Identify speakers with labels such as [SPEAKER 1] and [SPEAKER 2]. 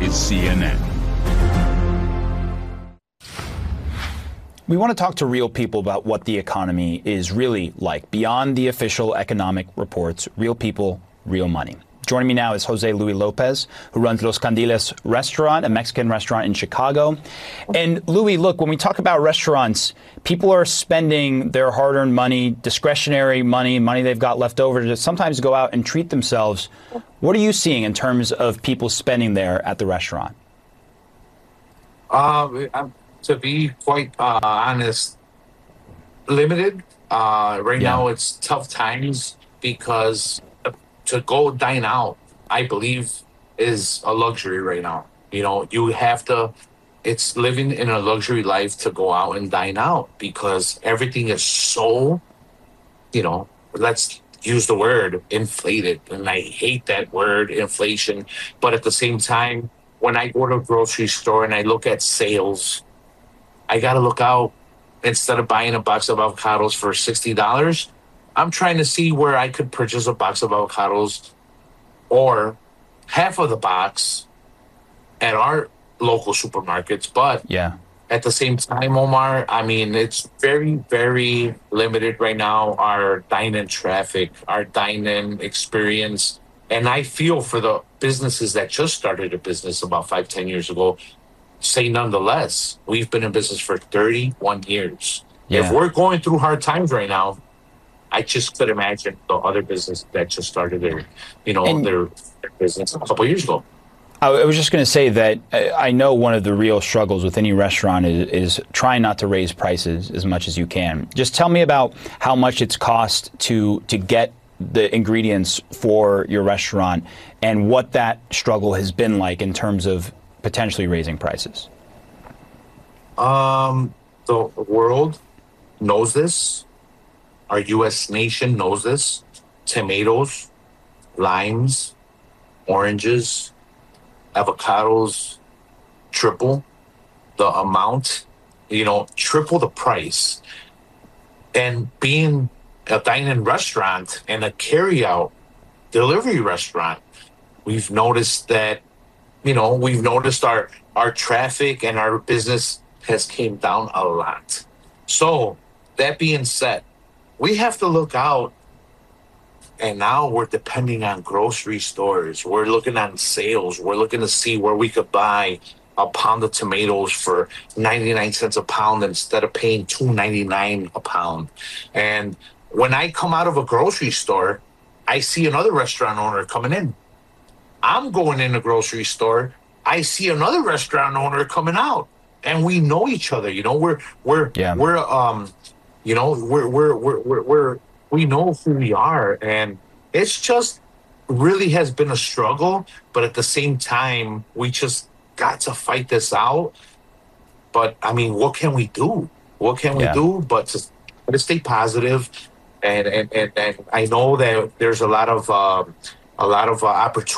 [SPEAKER 1] is CNN.
[SPEAKER 2] We want to talk to real people about what the economy is really like. Beyond the official economic reports, real people, real money. Joining me now is Jose Luis Lopez, who runs Los Candiles restaurant, a Mexican restaurant in Chicago. And Luis, look, when we talk about restaurants, people are spending their hard-earned money, discretionary money, money they've got left over to sometimes go out and treat themselves. What are you seeing in terms of people spending there at the restaurant?
[SPEAKER 3] To be quite honest, limited. Right now, it's tough times because to go dine out, I believe, is a luxury right now. You know, you have to, it's living in a luxury life to go out and dine out because everything is so, you know, let's use the word inflated. And I hate that word, inflation. But at the same time, when I go to a grocery store and I look at sales, I got to look out. Instead of buying a box of avocados for $60, I'm trying to see where I could purchase a box of avocados or half of the box at our local supermarkets. But at the same time, Omar, I mean, it's very, very limited right now, our dine-in traffic, our dine-in experience. And I feel for the businesses that just started a business about 5-10 years ago, say nonetheless, we've been in business for 31 years. If we're going through hard times right now, I just could imagine the other business that just started their, their business a couple of years ago.
[SPEAKER 2] I was just going to say that I know one of the real struggles with any restaurant is trying not to raise prices as much as you can. Just tell me about how much it's cost to get the ingredients for your restaurant and what that struggle has been like in terms of potentially raising prices.
[SPEAKER 3] The world knows this. Our U.S. nation knows this. Tomatoes, limes, oranges, avocados, triple the amount, triple the price. And being a dine-in restaurant and a carry-out delivery restaurant, we've noticed that, we've noticed our traffic and our business has came down a lot. So that being said, we have to look out, and now we're depending on grocery stores. We're looking on sales. We're looking to see where we could buy a pound of tomatoes for 99 cents a pound instead of paying $2.99 a pound. And when I come out of a grocery store, I see another restaurant owner coming in. I'm going in a grocery store. I see another restaurant owner coming out, and we know each other. We know who we are, and it's just really has been a struggle. But at the same time, we just got to fight this out. But I mean, what can we do? What can we do but to stay positive? And I know that there's a lot of opportunity